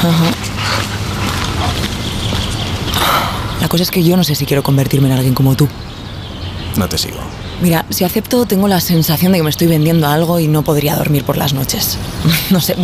Ajá. La cosa es que yo no sé si quiero convertirme en alguien como tú. No te sigo. Mira, si acepto, tengo la sensación de que me estoy vendiendo a algo y no podría dormir por las noches. No sé,